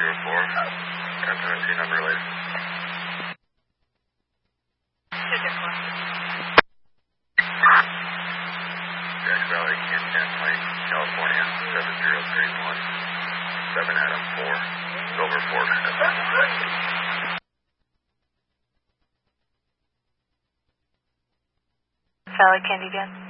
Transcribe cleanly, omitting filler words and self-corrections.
FMC number related. Jack Valley, Canton Lake, California, 70317 Adam 4, Silver Ford. Valley, Candy Jan.